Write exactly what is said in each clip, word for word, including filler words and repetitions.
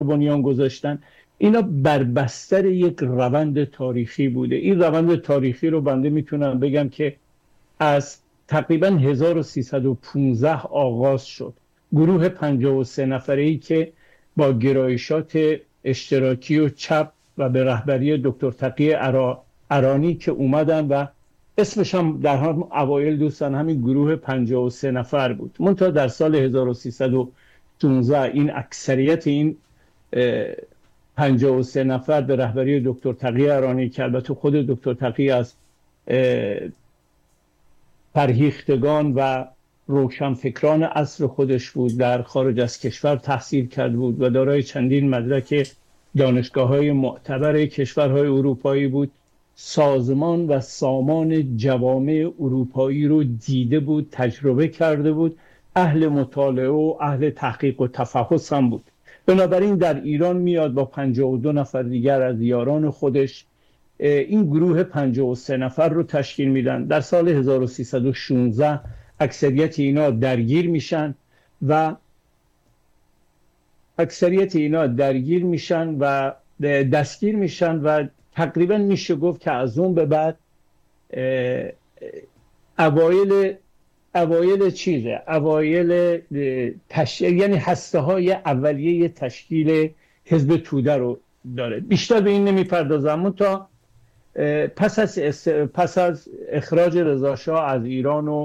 بنیان گذاشتن، اینا بر بستر یک روند تاریخی بوده. این روند تاریخی رو بنده میتونم بگم که از تقریبا هزار و سیصد و پانزده آغاز شد. گروه پنجاه و سه نفره‌ای که با گرایشات اشتراکی و چپ و به رهبری دکتر تقی ارانی که اومدن و اسمش هم در هم اوایل دوستان همین گروه پنجاه و سه نفر بود. منتها در سال هزار و سیصد و شانزده این اکثریت این پنجاه و سه نفر به رهبری دکتر تقی ارانی که البته خود دکتر تقی از فرهیختگان و روشنفکران عصر خودش بود، در خارج از کشور تحصیل کرده بود و دارای چندین مدرک دانشگاه‌های معتبر کشورهای اروپایی بود. سازمان و سامان جوامع اروپایی رو دیده بود، تجربه کرده بود، اهل مطالعه و اهل تحقیق و تفحص هم بود. بنابراین در ایران میاد با پنجاه و دو نفر دیگر از یاران خودش این گروه پنجاه و سه نفر رو تشکیل میدن. در سال هزار و سیصد و شانزده اکثریت اینا درگیر میشن و اکثریت اینا درگیر میشن و دستگیر میشن و تقریبا میشه گفت که از اون به بعد اوایل اوایل چیزه اوایل تشکیل، یعنی هسته های اولیه تشکیل حزب توده رو داره. بیشتر به این نمیپردازم. تا پس از پس از اخراج رضا شاه از ایران و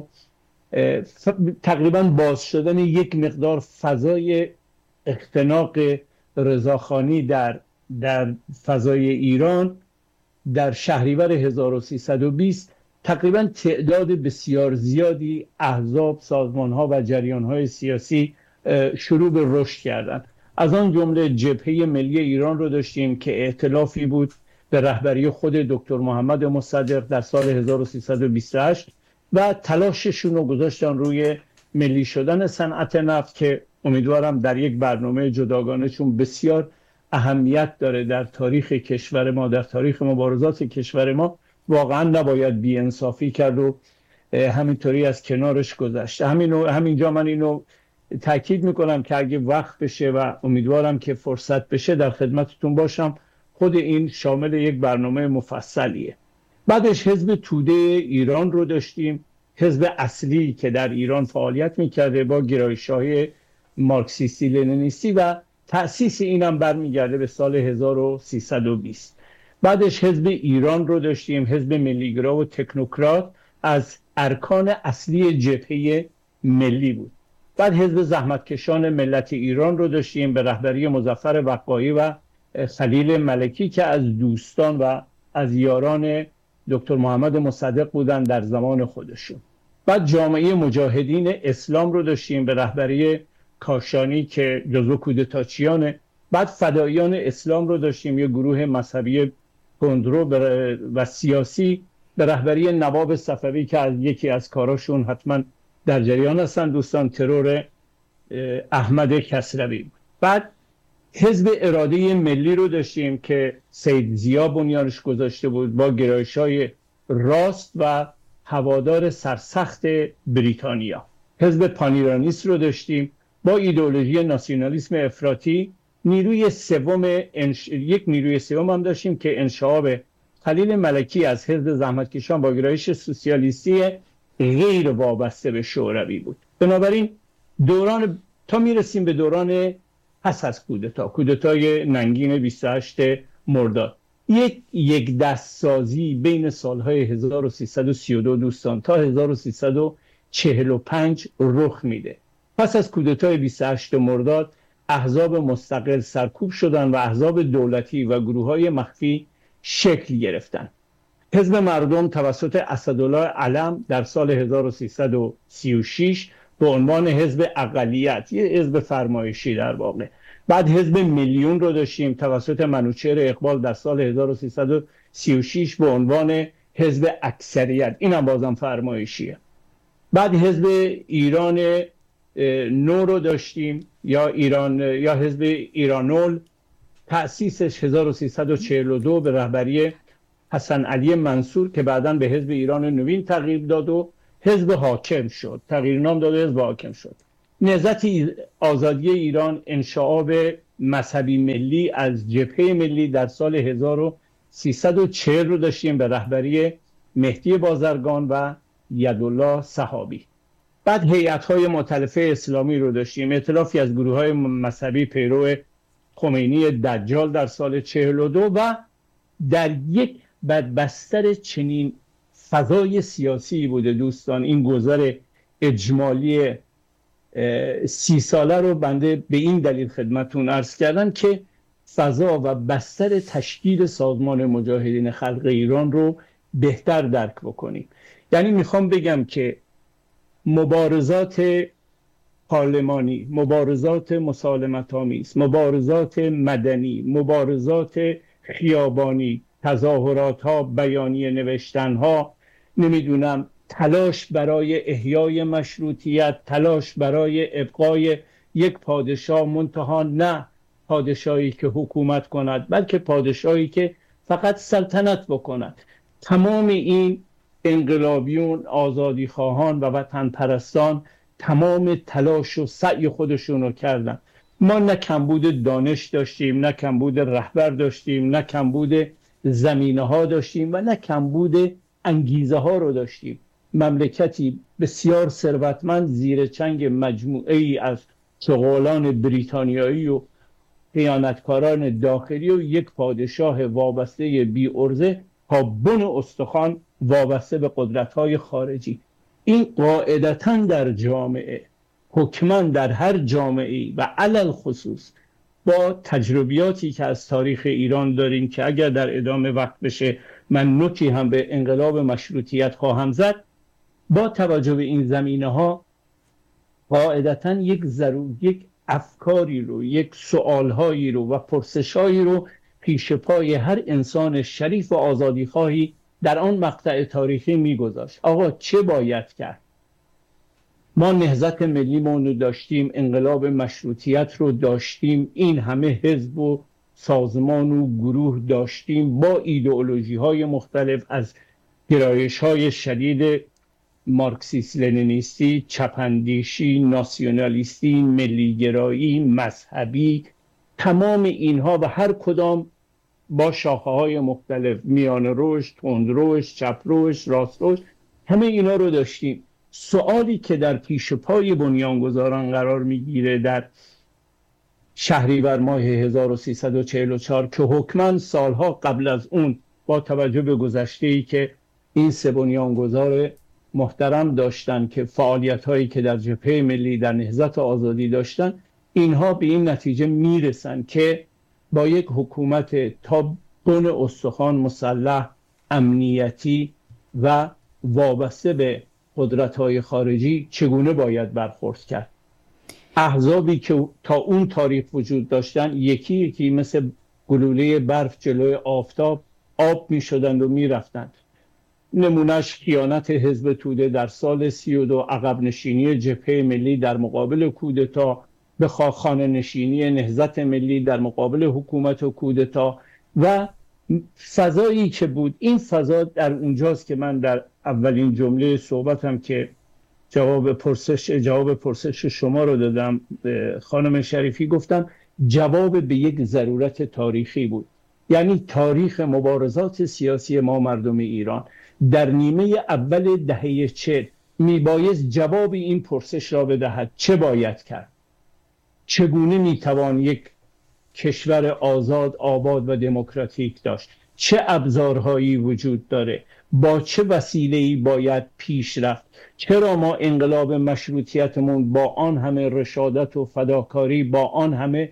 تقریبا باز شدن یک مقدار فضای اختناق رضاخانی در در فضای ایران، در شهریور هزار و سیصد و بیست تقریبا تعداد بسیار زیادی احزاب، سازمان‌ها و جریان‌های سیاسی شروع به رشد کردند. از آن جمله جبهه ملی ایران رو داشتیم که ائتلافی بود به رهبری خود دکتر محمد مصدق در سال هزار و سیصد و بیست و هشت و تلاششون رو گذاشتن روی ملی شدن صنعت نفت که امیدوارم در یک برنامه جداگانه، چون بسیار اهمیت داره در تاریخ کشور ما، در تاریخ مبارزات کشور ما، واقعا نباید بی‌انصافی کرد و همینطوری از کنارش گذشت. همینو همینجا من اینو تاکید میکنم که اگه وقت بشه و امیدوارم که فرصت بشه در خدمتتون باشم، خود این شامل یک برنامه مفصلیه. بعدش حزب توده ایران رو داشتیم، حزب اصلی که در ایران فعالیت میکرده با گرایش‌های مارکسیستی لنینیستی و تأسیس اینم برمیگرده به سال هزار و سیصد و بیست. بعدش حزب ایران رو داشتیم، حزب ملیگرا و تکنوکرات از ارکان اصلی جبهه ملی بود. بعد حزب زحمتکشان ملت ایران رو داشتیم به رهبری مظفر وقایی و خلیل ملکی که از دوستان و از یاران دکتر محمد مصدق بودن در زمان خودشون. بعد جامعه مجاهدین اسلام رو داشتیم به رهبری کاشانی که جزو کودتاچیانه. بعد فداییان اسلام رو داشتیم، یه گروه مذهبی کندرو و سیاسی به رهبری نواب صفوی که از یکی از کاراشون حتما در جریان هستن دوستان، ترور احمد کسروی بود. بعد حزب اراده ملی رو داشتیم که سید ضیا بنیانش گذاشته بود با گرایش‌های راست و هوادار سرسخت بریتانیا. حزب پانیرانیست رو داشتیم با ایدئولوژی ناسیونالیسم افراطی. نیروی سوم انش... یک نیروی سوم هم داشتیم که انشعاب خلیل ملکی از حزب زحمتکشان با گرایش سوسیالیستی غیر وابسته به شوروی بود. بنابراین دوران تا میرسیم به دوران پس از کودتا، کودتای ننگین بیست و هشتم مرداد، یک یک دستسازی بین سالهای هزار و سیصد و سی و دو دوستان تا هزار و سیصد و چهل و پنج رخ میده. پس از کودتای بیست و هشتم مرداد احزاب مستقل سرکوب شدند و احزاب دولتی و گروه‌های مخفی شکل گرفتند. حزب مردم توسط اسدالله علم در سال هزار و سیصد و سی و شش به عنوان حزب اقلیت، یه حزب فرمایشی در واقع. بعد حزب میلیون رو داشتیم توسط منوچهر اقبال در سال هزار و سیصد و سی و شش به عنوان حزب اکثریت، این هم بازم فرمایشیه. بعد حزب ایران نو رو داشتیم یا ایران یا حزب ایرانول، تأسیسش هزار و سیصد و چهل و دو به رهبری حسن علی منصور که بعداً به حزب ایران نوین تغییر داد و حزب حاکم شد، تغییر نام داد و حزب حاکم شد. نهضت آزادی ایران انشعاب مذهبی ملی از جبهه ملی در سال هزار و سیصد و چهل رو داشتیم به رهبری مهدی بازرگان و یدالله سحابی. بعد هیئت‌های مؤتلفه اسلامی رو داشتیم، ائتلافی از گروه‌های مذهبی پیرو خمینی دجال در سال چهل و دو و در یک بدبستر چنین فضای سیاسی بوده دوستان این گذر اجمالی سی ساله رو بنده به این دلیل خدمتون عرض کردم که فضا و بستر تشکیل سازمان مجاهدین خلق ایران رو بهتر درک بکنیم. یعنی میخوام بگم که مبارزات پارلمانی، مبارزات مسالمت‌آمیز، مبارزات مدنی، مبارزات خیابانی، تظاهرات ها، بیانیه نوشتن ها، نمیدونم تلاش برای احیای مشروطیت، تلاش برای ابقای یک پادشاه، منتها نه پادشاهی که حکومت کند بلکه پادشاهی که فقط سلطنت بکند. تمام این انقلابیون، آزادی خواهان و وطن پرستان تمام تلاش و سعی خودشون رو کردن. ما نه کمبود دانش داشتیم، نه کمبود رهبر داشتیم، نه کمبود زمینه ها داشتیم و نه کمبود انگیزه ها رو داشتیم. مملکتی بسیار ثروتمند زیر چنگ مجموعه ای از چغالان بریتانیایی و خیانتکاران داخلی و یک پادشاه وابسته بی عرضه تا بن استخوان وابسته به قدرت‌های خارجی. این قاعدتاً در جامعه، حکماً در هر جامعه‌ای و علل خصوص با تجربیاتی که از تاریخ ایران داریم که اگر در ادامه وقت بشه من نوکی هم به انقلاب مشروطیت خواهم زد، با توجه به این زمینه‌ها قاعدتاً یک ضرور یک افکاری رو، یک سوالهایی رو و پرسشایی رو پیش پای هر انسان شریف و آزادیخواهی در آن مقطع تاریخی میگذاشت. آقا چه باید کرد؟ ما نهضت ملیمون رو داشتیم، انقلاب مشروطیت رو داشتیم، این همه حزب و سازمان و گروه داشتیم با ایدئولوژی های مختلف، از گرایش های شدید مارکسیست لنینیستی، چپندیشی، ناسیونالیستی، ملیگرایی، مذهبی، تمام اینها و هر کدام با شاخه های مختلف، میان رشد، تند رشد، چپ رشد، راست رشد، همه اینا رو داشتیم. سوالی که در پیش پای بنیانگذاران قرار میگیره در شهریور ماه هزار و سیصد و چهل و چهار که حکماً سالها قبل از اون با توجه به گذشته‌ای که این سه بنیانگذار محترم داشتن که فعالیت‌هایی که در جبهه ملی در نهضت آزادی داشتن، اینها به این نتیجه میرسن که با یک حکومت تا بن استخوان مسلح، امنیتی و وابسته به قدرت‌های خارجی چگونه باید برخورد کرد. احزابی که تا اون تاریخ وجود داشتن یکی یکی مثل گلوله برف جلوی آفتاب آب می شدند و می رفتند. نمونش خیانت حزب توده در سال سی و دو، عقب نشینی جبهه ملی در مقابل کودتا، به خانه نشینی نهضت ملی در مقابل حکومت و کودتا و فضایی که بود. این فضا در اونجاست که من در اولین جمله صحبتم که جواب پرسش جواب پرسش شما رو دادم خانم شریفی، گفتم جواب به یک ضرورت تاریخی بود. یعنی تاریخ مبارزات سیاسی ما مردم ایران در نیمه اول دهه چهل میبایست جواب این پرسش را بدهد: چه باید کرد؟ چگونه میتوان یک کشور آزاد، آباد و دموکراتیک داشت؟ چه ابزارهایی وجود داره؟ با چه وسیله‌ای باید پیش رفت؟ چرا ما انقلاب مشروطیتمون با آن همه رشادت و فداکاری، با آن همه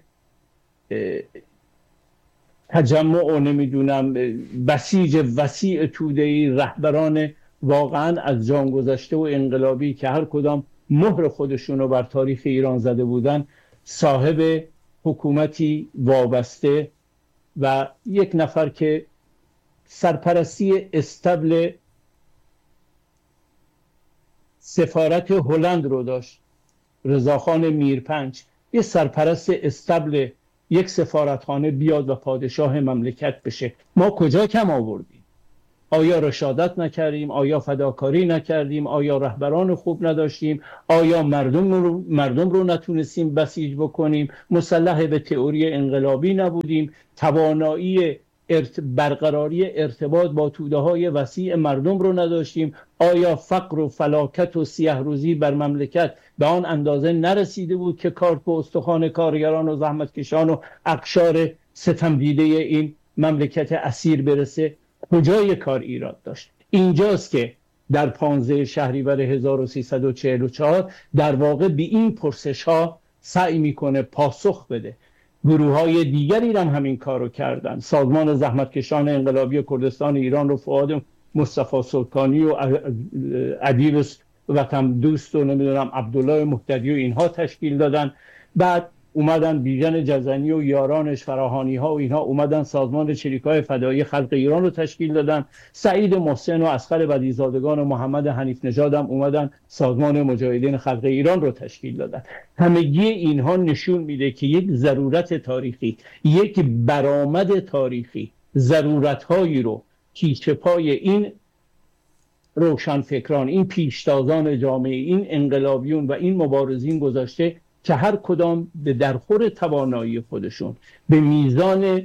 تجمع و نمیدونم بسیج وسیع توده‌ای رهبران واقعا از جان گذشته و انقلابی که هر کدام مهر خودشون رو بر تاریخ ایران زده بودن، صاحب حکومتی وابسته و یک نفر که سرپرستی استبل سفارت هلند رو داشت، رضاخان میرپنج، یه سرپرست استبل یک سفارتخانه بیاد و پادشاه مملکت بشه. ما کجا کم آوردیم؟ آیا رشادت نکردیم؟ آیا فداکاری نکردیم؟ آیا رهبران خوب نداشتیم؟ آیا مردم رو, مردم رو نتونستیم بسیج بکنیم؟ مسلح به تئوری انقلابی نبودیم؟ توانایی ارت... برقراری ارتباط با توده‌های وسیع مردم رو نداشتیم؟ آیا فقر و فلاکت و سیه روزی بر مملکت به آن اندازه نرسیده بود که کارت و استخوان کارگران و زحمتکشان و اقشار ستم دیده این مملکت اسیر برسه؟ کجای کار ایراد داشت؟ اینجاست که در پانزده شهریور هزار و سیصد و چهل و چهار در واقع به این پرسش ها سعی میکنه پاسخ بده. گروه های دیگری هم همین کار رو کردن. سازمان زحمتکشان انقلابی کردستان ایران رو فؤاد مصطفی سلطانی و ادیب وطن دوست و نمیدونم عبدالله مهتدی و اینها تشکیل دادن. بعد اومدن بیژن جزنی و یارانش فراهانی ها و اینها اومدن سازمان چریکای فدایی خلق ایران رو تشکیل دادن. سعید محسن و اصغر بدیزادگان و محمد حنیف نژاد هم اومدن سازمان مجاهدین خلق ایران رو تشکیل دادن. همگی اینها نشون میده که یک ضرورت تاریخی، یک برآمد تاریخی، ضرورت‌هایی رو پیش پای این روشنفکران، این پیشتازان جامعه، این انقلابیون و این مبارزین گذاشته که هر کدام به درخور توانایی خودشون به میزان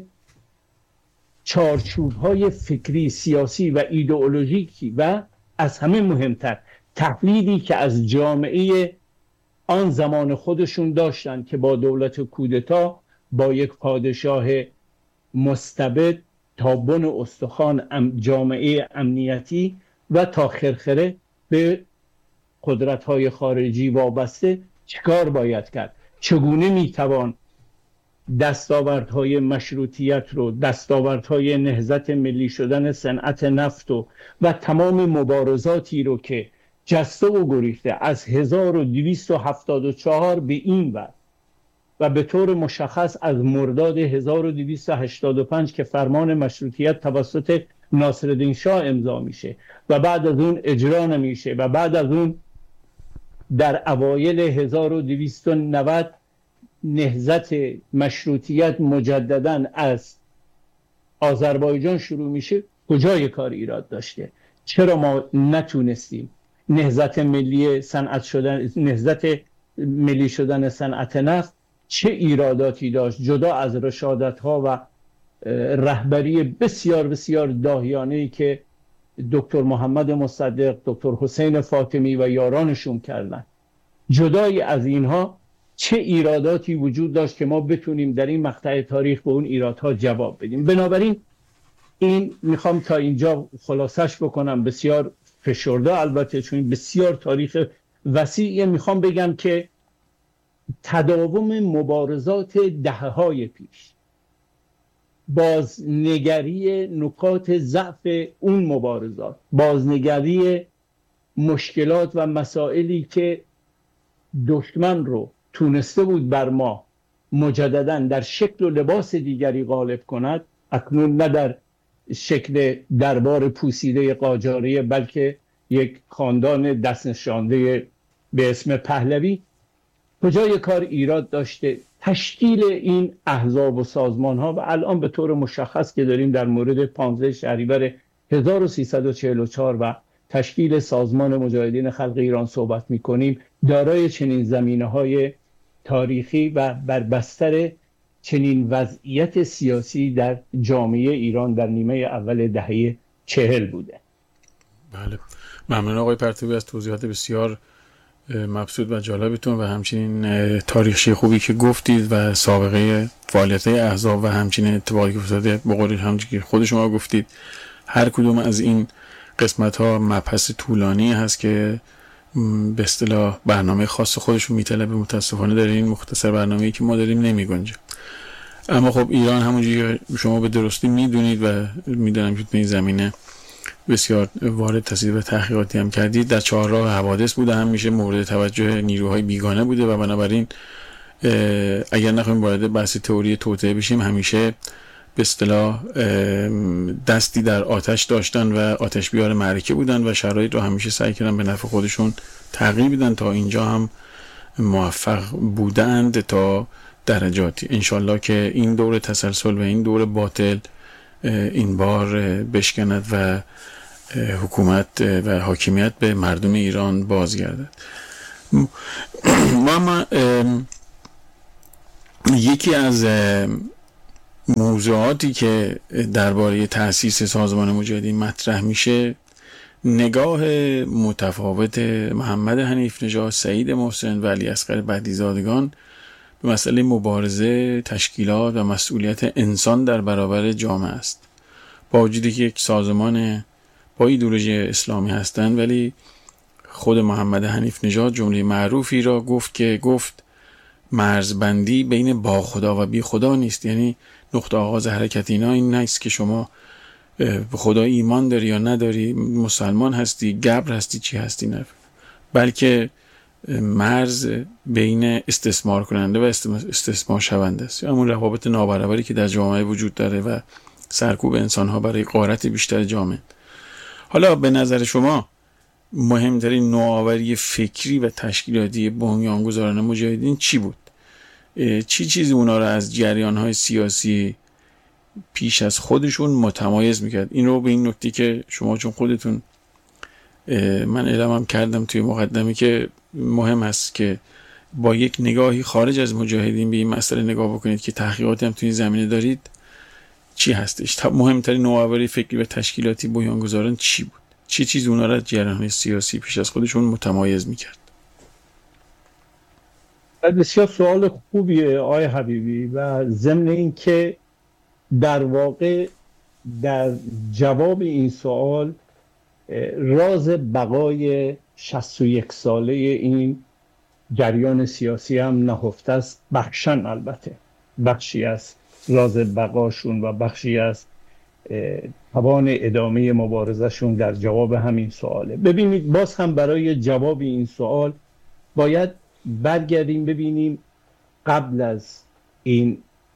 چارچوب‌های فکری، سیاسی و ایدئولوژیکی و از همه مهمتر تقلیدی که از جامعه آن زمان خودشون داشتن که با دولت کودتا، با یک پادشاه مستبد تا بن استخوان جامعه امنیتی و تا خرخره به قدرت‌های خارجی وابسته چیکار باید کرد؟ چگونه میتوان دستاوردهای مشروطیت رو، دستاوردهای نهضت ملی شدن صنعت نفت و و تمام مبارزاتی رو که جسته و گریخته از هزار و دویست و هفتاد و چهار به این ور و به طور مشخص از مرداد هزار و دویست و هشتاد و پنج که فرمان مشروطیت توسط ناصرالدین شاه امضا میشه و بعد از اون اجرا نمیشه و بعد از اون در اوایل هزار و دویست و نود نهضت مشروطیت مجدداً از آذربایجان شروع میشه. کجای کار ایراد داشته؟ چرا ما نتونستیم نهضت ملی صنعت شدن نهضت ملی شدن صنعت نفت چه ایراداتی داشت جدا از رشادت ها و رهبری بسیار بسیار داهیانه‌ای که دکتر محمد مصدق، دکتر حسین فاطمی و یارانشون کردن؟ جدای از اینها چه ایراداتی وجود داشت که ما بتونیم در این مقطع تاریخ به اون ایرادها جواب بدیم؟ بنابراین این میخوام تا اینجا خلاصش بکنم، بسیار فشرده البته چون بسیار تاریخ وسیعی. میخوام بگم که تداوم مبارزات دهه‌های پیش، بازنگری نکات ضعف اون مبارزات، بازنگری مشکلات و مسائلی که دشمن رو تونسته بود بر ما مجدداً در شکل و لباس دیگری غالب کند، اکنون نه در شکل دربار پوسیده قاجاریه بلکه یک خاندان دست نشانده به اسم پهلوی، کجای کار ایراد داشته؟ تشکیل این احزاب و سازمان ها و الان به طور مشخص که داریم در مورد پانزده شهریور هزار و سیصد و چهل و چهار و تشکیل سازمان مجاهدین خلق ایران صحبت می کنیم، دارای چنین زمینه های تاریخی و بر بستر چنین وضعیت سیاسی در جامعه ایران در نیمه اول دهه چهل بوده. بله، ممنون آقای پرتوی از توضیحات بسیار مبسوط و جالبتون و همچنین تاریخچه خوبی که گفتید و سابقه فعالیت احزاب و همچنین اتفاقی که افتاده به قول همونجوری که خود شما گفتید. هر کدوم از این قسمت ها مبحث طولانی هست که به اصطلاح برنامه خاص خودشون میطلبه. متاسفانه در این مختصر برنامه‌ای که ما داریم نمیگنجه. اما خب ایران همونجوری شما به درستی میدونید و میدونم که این زمینه بسیار وارد تصدیق و تحقیقاتی هم کردید، در چهارراه حوادث بوده، همیشه مورد توجه نیروهای بیگانه بوده و بنابراین اگر نخواهیم وارد بحث تئوری توطئه بشیم همیشه به اصطلاح دستی در آتش داشتن و آتش بیار معرکه بودن و شرایط رو همیشه سعی کردن به نفع خودشون تغییر بدن. تا اینجا هم موفق بودند تا درجاتی. انشالله که این دور تسلسل و این دور باطل این بار بشکند و حکومت و حاکمیت به مردم ایران بازگردد. ما یکی از موضوعاتی که درباره تأسیس سازمان مجاهدین مطرح میشه نگاه متفاوت محمد حنیف نژاد، سعید محسن و علیاصغر بهدیزادگان به مسئله مبارزه، تشکیلات و مسئولیت انسان در برابر جامعه است. با وجودی که یک سازمان با ایدئولوژی اسلامی هستند، ولی خود محمد حنیف نژاد جمله معروفی را گفت که گفت مرزبندی بین با خدا و بی خدا نیست. یعنی نقطه آغاز حرکت اینا این نیست که شما به خدا ایمان داری یا نداری، مسلمان هستی، گبر هستی، چی هستی، نه، بلکه مرز بین استثمار کننده و استثمار شونده است. همون روابط نابرابری که در جامعه وجود داره و سرکوب انسان‌ها برای غارت بیشتر جامعه. حالا به نظر شما مهمترین نوآوری فکری و تشکیلاتی بنیانگذاران مجاهدین چی بود؟ چی چیزی اونا را از جریان‌های سیاسی پیش از خودشون متمایز میکرد؟ این رو به این نکته که شما چون خودتون من اعلامم کردم توی مقدمه که مهم است که با یک نگاهی خارج از مجاهدین به این مسئله نگاه بکنید که تحقیقاتی هم توی این زمینه دارید، چی هستش؟ مهمترین نوآوری فکری و تشکیلاتی بنیانگذاران چی بود؟ چی چیز اونا را از جریان‌های سیاسی پیش از خودشون متمایز میکرد؟ بسیار سوال خوبیه آقای حبیبی و ضمن این که در واقع در جواب این سوال راز بقای شصت و یک ساله این جریان سیاسی هم نهفته است. بخشن البته بخشی از راز بقاشون و بخشی از توان ادامه مبارزشون در جواب همین سواله. ببینید باز هم برای جواب این سوال باید برگردیم ببینیم قبل از این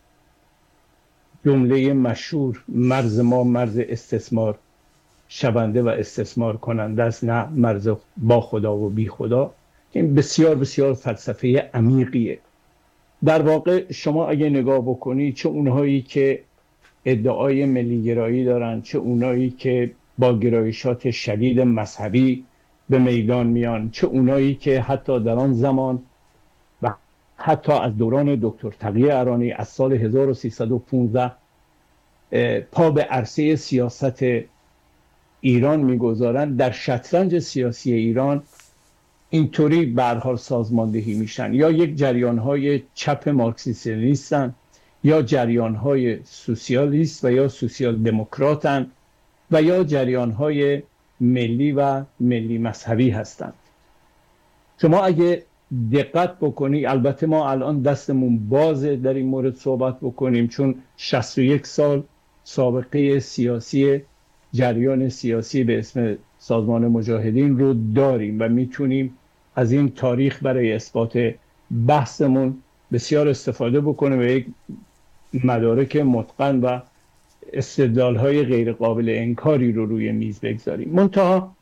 جمله مشهور مرز ما مرز استثمار شونده و استثمار کننده است، نه مرز با خدا و بی خدا. این بسیار بسیار فلسفه عمیقیه. در واقع شما اگه نگاه بکنید چه اونهایی که ادعای ملیگرایی دارن، چه اونایی که با گرایشات شدید مذهبی به میدان میان، چه اونایی که حتی در آن زمان و حتی از دوران دکتر تقی ارانی از سال هزار و سیصد و پانزده پا به عرصه سیاست ایران میگذارن، در شطرنج سیاسی ایران اینطوری به هر حال سازماندهی میشن، یا یک جریان‌های چپ مارکسیستن یا جریان‌های سوسیالیست و یا سوسیال دموکراتن و یا جریان‌های ملی و ملی مذهبی هستند. شما اگه دقت بکنی، البته ما الان دستمون بازه در این مورد صحبت بکنیم چون شصت و یک سال سابقه سیاسی جریان سیاسی به اسم سازمان مجاهدین رو داریم و میتونیم از این تاریخ برای اثبات بحثمون بسیار استفاده بکنیم و یک مدارک متقن و استدلال‌های غیر قابل انکاری رو روی میز بگذاریم. منتها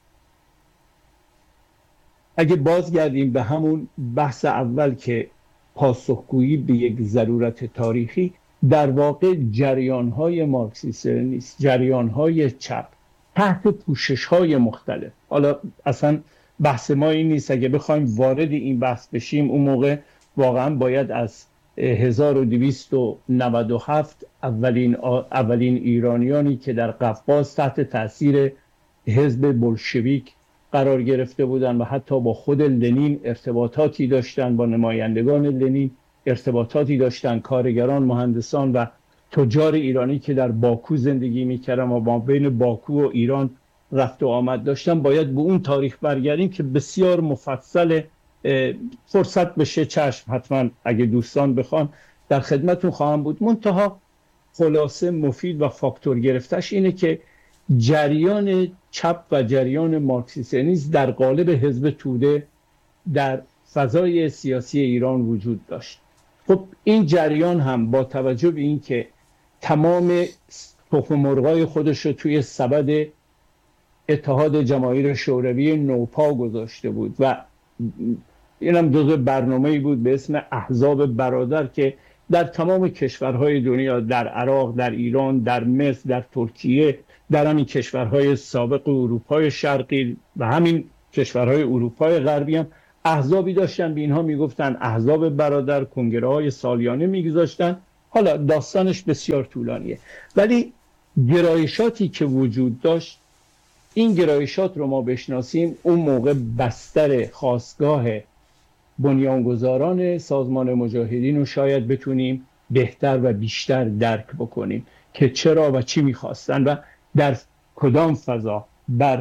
اگه بازگردیم به همون بحث اول که پاسخگویی به یک ضرورت تاریخی، در واقع جریان‌های مارکسیستی نیست، جریان‌های چپ تحت پوشش‌های مختلف. حالا اصلا بحث ما این نیست، اگه بخوایم وارد این بحث بشیم اون موقع واقعا باید از هزار و دویست و نود و هفت اولین اولین ایرانیانی که در قفقاز تحت تاثیر حزب بولشویک قرار گرفته بودن و حتی با خود لنین ارتباطاتی داشتن، با نمایندگان لنین ارتباطاتی داشتن، کارگران، مهندسان و تجار ایرانی که در باکو زندگی میکردن و با بین باکو و ایران رفت و آمد داشتن، باید به اون تاریخ برگردیم که بسیار مفصل. فرصت بشه چشم حتما اگه دوستان بخوان در خدمتون خواهم بود. منتها خلاصه مفید و فاکتور گرفتش اینه که جریان چپ و جریان مارکسیسم در قالب حزب توده در فضای سیاسی ایران وجود داشت. خب این جریان هم با توجه به این که تمام تخم مرغای خودش رو توی سبد اتحاد جماهیر شوروی نوپا گذاشته بود و اینم جزء برنامه‌ای بود به اسم احزاب برادر که در تمام کشورهای دنیا، در عراق، در ایران، در مصر، در ترکیه، در همین کشورهای سابق اروپای شرقی و همین کشورهای اروپای غربی هم احزابی داشتن، به اینها میگفتن احزاب برادر، کنگره های سالیانه میگذاشتن. حالا داستانش بسیار طولانیه، ولی گرایشاتی که وجود داشت، این گرایشات رو ما بشناسیم، اون موقع بستر خاستگاه بنیانگذاران سازمان مجاهدین رو شاید بتونیم بهتر و بیشتر درک بکنیم که چرا و چی میخواستن و در کدام فضا، بر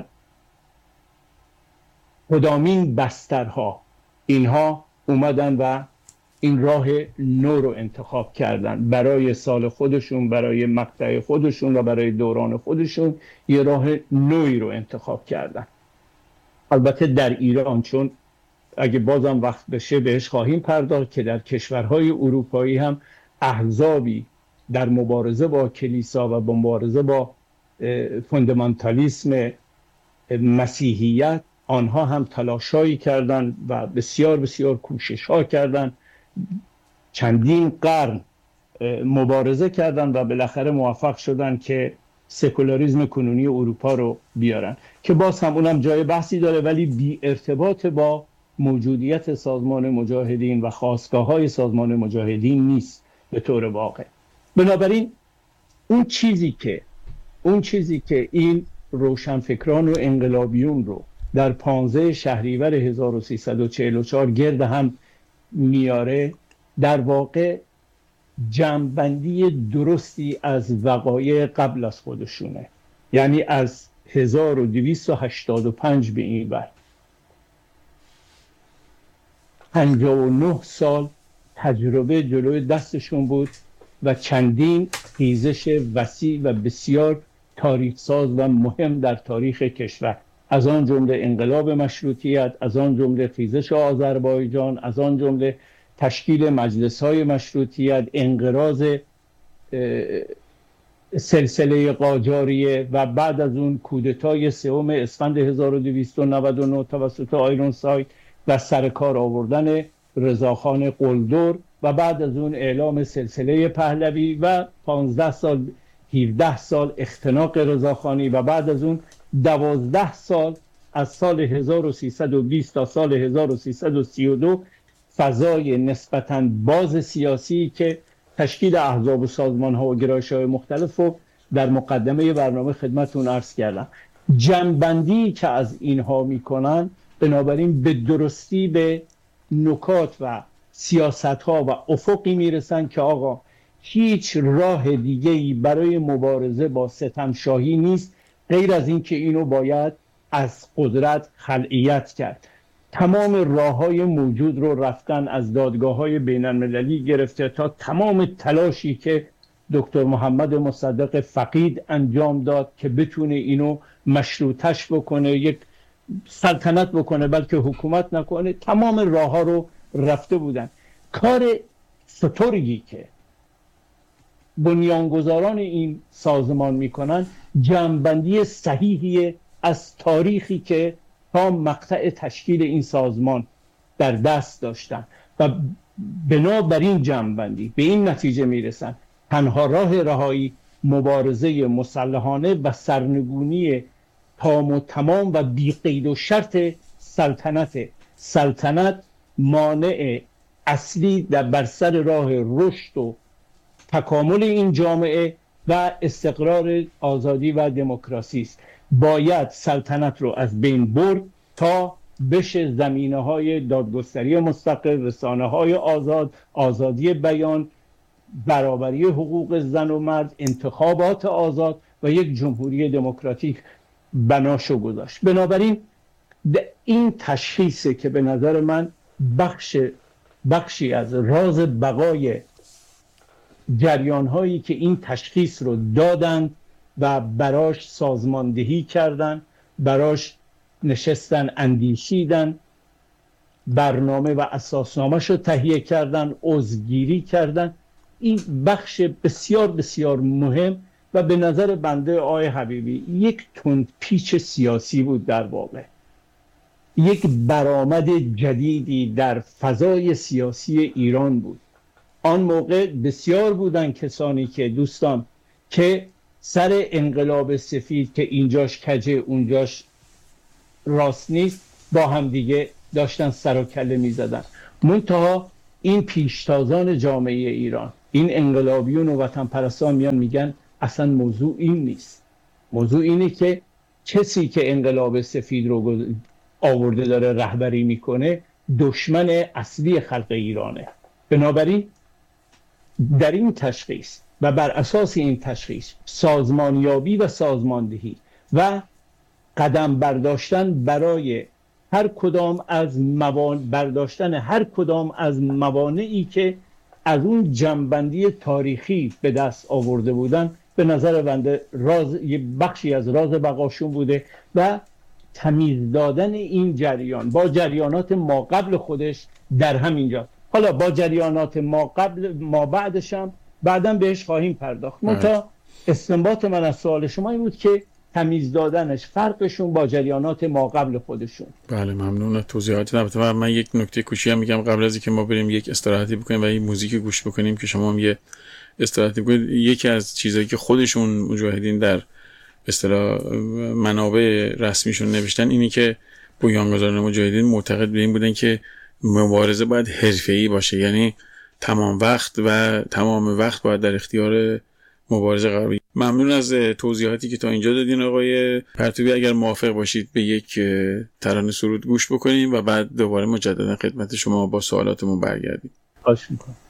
کدامین بسترها اینها اومدن و این راه نو رو انتخاب کردن برای سال خودشون، برای مقطع خودشون و برای دوران خودشون. یه راه نوی رو انتخاب کردن. البته در ایران، چون اگه بازم وقت بشه بهش خواهیم پرداخت که در کشورهای اروپایی هم احزابی در مبارزه با کلیسا و مبارزه با فوندامنتالیسم مسیحیت، آنها هم تلاشایی کردن و بسیار بسیار کوشش ها کردن، چندین قرن مبارزه کردن و بالاخره موفق شدن که سکولاریسم کنونی اروپا رو بیارن، که باز هم اونم جای بحثی داره، ولی بی ارتباط با موجودیت سازمان مجاهدین و خاستگاه های سازمان مجاهدین نیست به طور واقع. بنابراین اون چیزی که اون چیزی که این روشنفکران و انقلابیون رو در پانزده شهریور هزار و سیصد و چهل و چهار گرد هم میاره، در واقع جمع‌بندی درستی از وقایع قبل از خودشونه. یعنی از هزار و دویست و هشتاد و پنج به این ور پنجاه و نه سال تجربه جلوی دستشون بود و چندین خیزش وسیع و بسیار تاریخ‌ساز و مهم در تاریخ کشور، از آن جمله انقلاب مشروطیت، از آن جمله خیزش آذربایجان، از آن جمله تشکیل مجلس‌های مشروطیت، انقراض سلسله قاجاریه و بعد از اون کودتای سوم اسفند هزار و دویست و نود و نه توسط آیرونساید و سرکار آوردن رضاخان قلدر و بعد از اون اعلام سلسله پهلوی و پانزده سال هفده سال اختناق رضاخانی و بعد از اون دوازده سال از سال هزار و سیصد و بیست تا سال هزار و سیصد و سی و دو فضای نسبتاً باز سیاسی که تشکیل احزاب و سازمان‌ها و گرایش‌های مختلف رو در مقدمه برنامه خدمتتون عرض کردم. جمع‌بندی که از اینها میکنن، بنابراین به درستی به نکات و سیاست‌ها و افقی میرسن که آقا هیچ راه دیگه‌ای برای مبارزه با ستمشاهی نیست غیر از این که اینو باید از قدرت خلعیت کرد. تمام راه‌های موجود رو رفتن، از دادگاه‌های بین‌المللی گرفته تا تمام تلاشی که دکتر محمد مصدق فقید انجام داد که بتونه اینو مشروطش بکنه، یک سلطنت بکنه بلکه حکومت نکنه، تمام راه‌ها رو رفته بودن. کار سترگی که بنیانگذاران این سازمان میکنن، جمع‌بندی صحیحی از تاریخی که تا مقطع تشکیل این سازمان در دست داشتن و بنابر این جمع‌بندی به این نتیجه میرسن تنها راه رهایی مبارزه مسلحانه و سرنگونی تام و تمام و بی قید و شرط سلطنت. سلطنت مانع اصلی در بر سر راه رشد و تکامل این جامعه و استقرار آزادی و دموکراسی است. باید سلطنت رو از بین برد تا بشه زمینه‌های دادگستری مستقل، رسانه‌های آزاد، آزادی بیان، برابری حقوق زن و مرد، انتخابات آزاد و یک جمهوری دموکراتیک بناشو گذاشت. بنابراین این تشخیصه که به نظر من بخش بخشی از راز بقای جریان‌هایی که این تشخیص رو دادن و براش سازماندهی کردن، براش نشستن، اندیشیدن، برنامه و اساسنامه‌شو تهیه کردن، عضوگیری کردن. این بخش بسیار بسیار مهم و به نظر بنده آقای حبیبی یک تندپیچ سیاسی بود، در واقع یک برآمد جدیدی در فضای سیاسی ایران بود آن موقع بسیار بودن کسانی که دوستان که سر انقلاب سفید که اینجاش کجه اونجاش راست نیست با هم دیگه داشتن سر و کله می زدن. منتها این پیشتازان جامعه ایران، این انقلابیون و وطن پرستان میان میگن اصلا موضوع این نیست. موضوع اینه که کسی که انقلاب سفید رو آورده داره رهبری میکنه دشمن اصلی خلق ایرانه. بنابراین در این تشخیص و بر اساس این تشخیص سازمانیابی و سازماندهی و قدم برداشتن برای هر کدام از موانع برداشتن هر کدام از موانعی که از اون جنبندی تاریخی به دست آورده بودن به نظر بنده راز یه بخشی از راز بقاشون بوده و تمیز دادن این جریان با جریانات ما قبل خودش در همینجا، حالا با جریانات ما قبل ما بعدش هم بعداً بهش خواهیم پرداخت. منتها استنباط من از سوال شما این بود که تمیز دادنش فرقشون با جریانات ما قبل خودشون. بله ممنون از توضیحاتی. البته من یک نکته کوچیک هم میگم قبل از اینکه ما بریم یک استراحتی بکنیم و این موزیک گوش بکنیم که شما هم یه استراحتی بکنید. یکی از چیزایی که خودشون مجاهدین در اصطلاح منابع رسمیشون نوشتن اینی که بنیانگذاران مجاهدین معتقد به این بودن که مبارزه باید حرفه‌ای باشه، یعنی تمام وقت و تمام وقت باید در اختیار مبارزه قرار بگیره. ممنون از توضیحاتی که تا اینجا دادین آقای پرتوی. اگر موافق باشید به یک ترانه سرود گوش بکنیم و بعد دوباره مجددا خدمت شما با سوالاتمون برگردیم. خواهش می‌کنم.